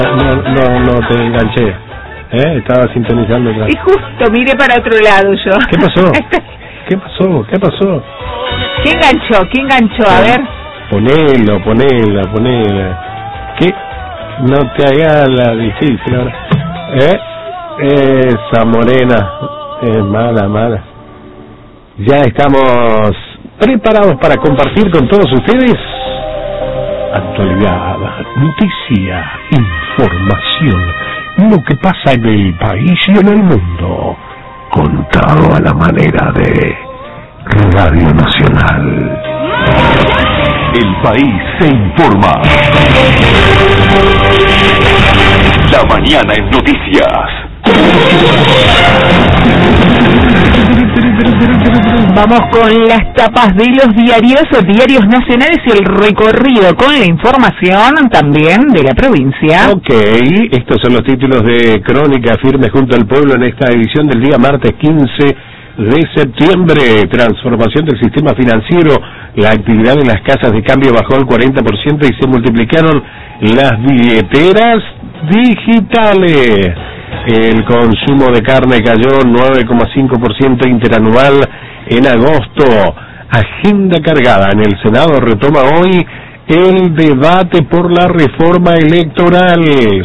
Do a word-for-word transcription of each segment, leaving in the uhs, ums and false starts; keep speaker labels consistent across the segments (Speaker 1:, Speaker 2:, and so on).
Speaker 1: No, no, no te enganché. ¿Eh? Estaba sintonizando atrás.
Speaker 2: Y justo miré para otro lado yo.
Speaker 1: ¿Qué pasó? ¿Qué pasó? ¿Qué pasó?
Speaker 2: ¿Qué enganchó? ¿Qué enganchó? A ver.
Speaker 1: Ponelo, ponela, ponela. ¿Qué? No te hagas la difícil ahora. ¿Eh? Esa morena. Es mala, mala. Ya estamos preparados para compartir con todos ustedes actualidad, noticia, información, lo que pasa en el país y en el mundo, contado a la manera de Radio Nacional. El país se informa. La mañana en noticias.
Speaker 2: Vamos con las tapas de los diarios o diarios nacionales y el recorrido con la información también de la provincia.
Speaker 1: Ok, estos son los títulos de Crónica Firme junto al pueblo en esta edición del día martes quince de septiembre. Transformación del sistema financiero. La actividad en las casas de cambio bajó al cuarenta por ciento y se multiplicaron las billeteras digitales. El consumo de carne cayó nueve coma cinco por ciento interanual en agosto. Agenda cargada. En el Senado retoma hoy el debate por la reforma electoral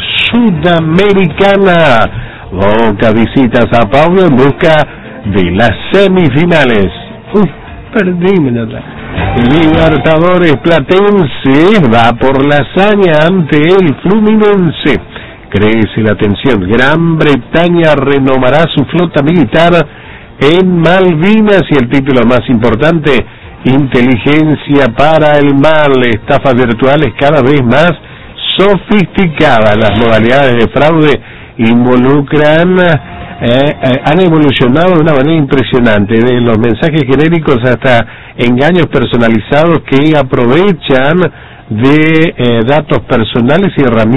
Speaker 1: sudamericana. Boca visita a Sao Paulo en busca de las semifinales. Uy, perdí, minota. Libertadores Platense va por la hazaña ante el Fluminense. Crece la tensión. Gran Bretaña renovará su flota militar en Malvinas y el título más importante, inteligencia para el mal, estafas virtuales cada vez más sofisticadas. Las modalidades de fraude involucran, eh, eh, han evolucionado de una manera impresionante, de los mensajes genéricos hasta engaños personalizados que aprovechan de eh, datos personales y herramientas